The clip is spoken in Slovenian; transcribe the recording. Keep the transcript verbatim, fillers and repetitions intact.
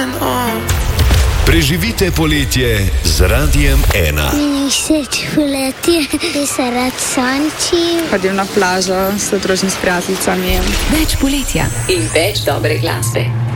Preživite poletje z Radiem ena. Meni všeč poletje, ker se rad sončim. Hodim na plažo, se družim s prijateljicami. Več poletja in več dobre glasbe.